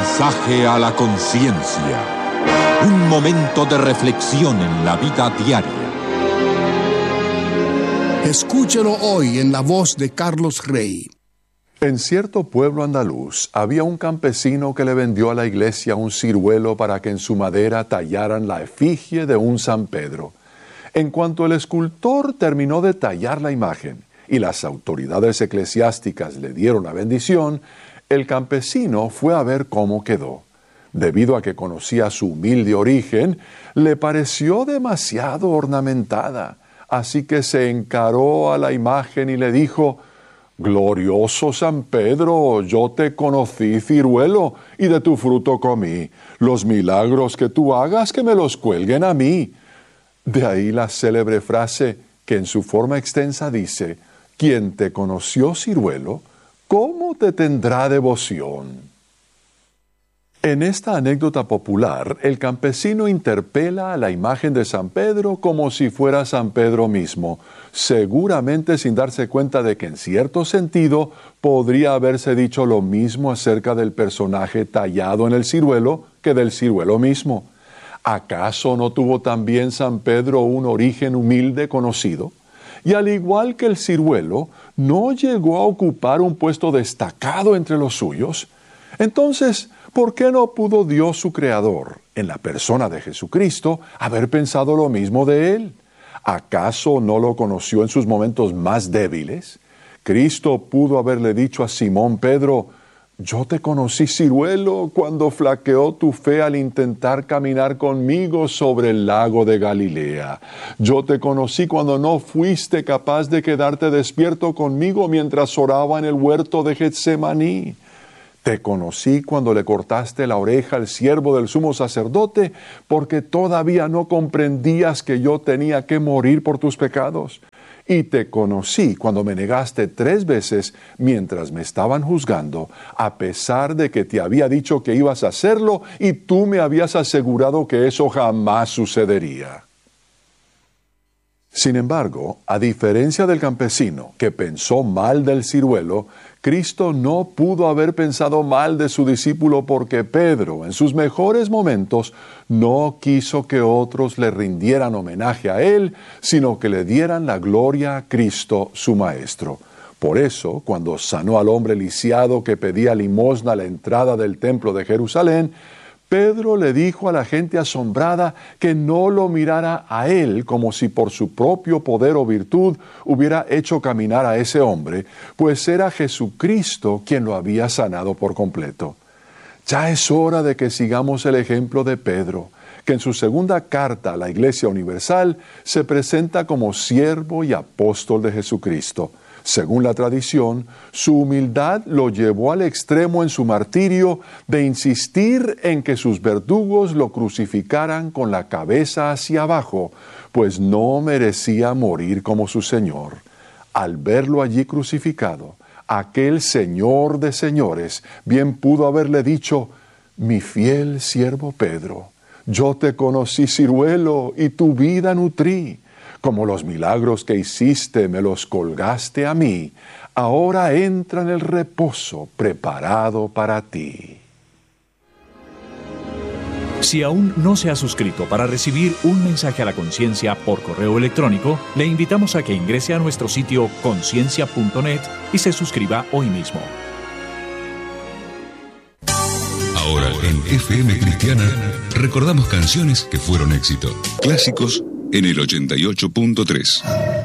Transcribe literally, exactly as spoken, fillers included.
Mensaje a la conciencia. Un momento de reflexión en la vida diaria. Escúchelo hoy en la voz de Carlos Rey. En cierto pueblo andaluz había un campesino que le vendió a la iglesia un ciruelo para que en su madera tallaran la efigie de un San Pedro. En cuanto el escultor terminó de tallar la imagen y las autoridades eclesiásticas le dieron la bendición, el campesino fue a ver cómo quedó. Debido a que conocía su humilde origen, le pareció demasiado ornamentada, así que se encaró a la imagen y le dijo: «Glorioso San Pedro, yo te conocí ciruelo, y de tu fruto comí. Los milagros que tú hagas, que me los cuelguen a mí». De ahí la célebre frase que en su forma extensa dice: «Quien te conoció ciruelo, ¿cómo te tendrá devoción?». En esta anécdota popular, el campesino interpela a la imagen de San Pedro como si fuera San Pedro mismo, seguramente sin darse cuenta de que en cierto sentido podría haberse dicho lo mismo acerca del personaje tallado en el ciruelo que del ciruelo mismo. ¿Acaso no tuvo también San Pedro un origen humilde conocido? Y al igual que el ciruelo, ¿no llegó a ocupar un puesto destacado entre los suyos? Entonces, ¿por qué no pudo Dios su Creador, en la persona de Jesucristo, haber pensado lo mismo de él? ¿Acaso no lo conoció en sus momentos más débiles? Cristo pudo haberle dicho a Simón Pedro: «Yo te conocí ciruelo cuando flaqueó tu fe al intentar caminar conmigo sobre el lago de Galilea. Yo te conocí cuando no fuiste capaz de quedarte despierto conmigo mientras oraba en el huerto de Getsemaní. Te conocí cuando le cortaste la oreja al siervo del sumo sacerdote porque todavía no comprendías que yo tenía que morir por tus pecados. Y te conocí cuando me negaste tres veces mientras me estaban juzgando, a pesar de que te había dicho que ibas a hacerlo y tú me habías asegurado que eso jamás sucedería». Sin embargo, a diferencia del campesino que pensó mal del ciruelo, Cristo no pudo haber pensado mal de su discípulo porque Pedro, en sus mejores momentos, no quiso que otros le rindieran homenaje a él, sino que le dieran la gloria a Cristo, su Maestro. Por eso, cuando sanó al hombre lisiado que pedía limosna a la entrada del templo de Jerusalén, Pedro le dijo a la gente asombrada que no lo mirara a él como si por su propio poder o virtud hubiera hecho caminar a ese hombre, pues era Jesucristo quien lo había sanado por completo. Ya es hora de que sigamos el ejemplo de Pedro, que en su segunda carta a la Iglesia Universal se presenta como siervo y apóstol de Jesucristo. Según la tradición, su humildad lo llevó al extremo en su martirio de insistir en que sus verdugos lo crucificaran con la cabeza hacia abajo, pues no merecía morir como su Señor. Al verlo allí crucificado, aquel Señor de señores bien pudo haberle dicho: «Mi fiel siervo Pedro, yo te conocí ciruelo y tu vida nutrí. Como los milagros que hiciste me los colgaste a mí, ahora entra en el reposo preparado para ti». Si aún no se ha suscrito para recibir un mensaje a la conciencia por correo electrónico, le invitamos a que ingrese a nuestro sitio conciencia punto net y se suscriba hoy mismo. Ahora en F M Cristiana recordamos canciones que fueron éxito. Clásicos en el ochenta y ocho punto tres.